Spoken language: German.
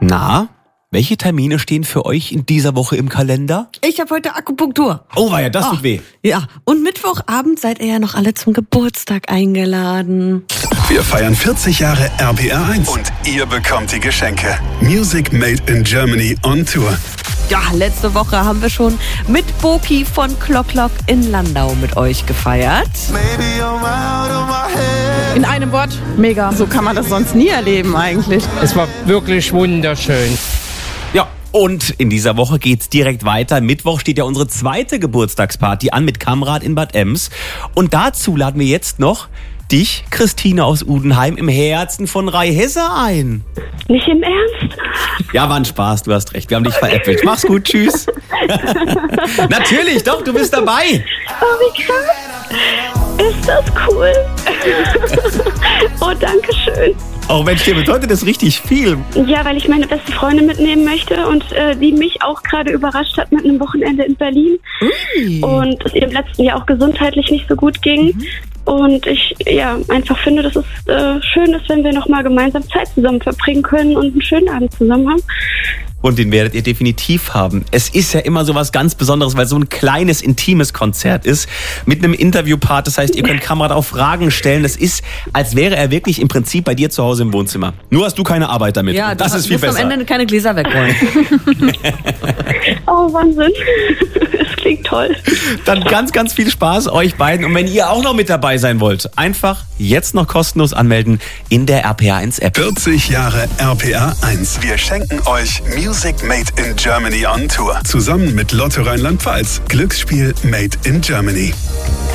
Na, welche Termine stehen für euch in dieser Woche im Kalender? Ich habe heute Akupunktur. Oh, weia, das tut weh. Ja, und Mittwochabend seid ihr ja noch alle zum Geburtstag eingeladen. Wir feiern 40 Jahre RPR1 und ihr bekommt die Geschenke. Music Made in Germany on Tour. Ja, letzte Woche haben wir schon mit Boki von Klock Klock in Landau mit euch gefeiert. In einem Wort, mega. So kann man das sonst nie erleben eigentlich. Es war wirklich wunderschön. Ja, und in dieser Woche geht's direkt weiter. Mittwoch steht ja unsere zweite Geburtstagsparty an mit Kamrat in Bad Ems. Und dazu laden wir jetzt noch dich, Christine aus Udenheim, im Herzen von Rhei-Hesse ein. Nicht im Ernst? Ja, war ein Spaß, du hast recht. Wir haben dich veräppelt. Mach's gut, tschüss. Natürlich, doch, du bist dabei. Oh, wie krass. Ist das cool. Oh, danke schön. Oh Mensch, dir bedeutet das richtig viel. Ja, weil ich meine beste Freundin mitnehmen möchte und die mich auch gerade überrascht hat mit einem Wochenende in Berlin. Und es ihr im letzten Jahr auch gesundheitlich nicht so gut ging. Und ich einfach finde, dass es schön ist, wenn wir nochmal gemeinsam Zeit zusammen verbringen können und einen schönen Abend zusammen haben. Und den werdet ihr definitiv haben. Es ist ja immer so was ganz Besonderes, weil so ein kleines, intimes Konzert ist. Mit einem Interviewpart. Das heißt, ihr könnt Kamrat auch Fragen stellen. Das ist, als wäre er wirklich im Prinzip bei dir zu Hause im Wohnzimmer. Nur hast du keine Arbeit damit. Ja, das ist viel besser. Am Ende keine Gläser wegholen. Oh, Wahnsinn. Das klingt toll. Dann ganz, ganz viel Spaß euch beiden. Und wenn ihr auch noch mit dabei sein wollt, einfach jetzt noch kostenlos anmelden in der RPR1 App. 40 Jahre RPR1. Wir schenken euch Music Made in Germany on Tour. Zusammen mit Lotto Rheinland-Pfalz. Glücksspiel Made in Germany.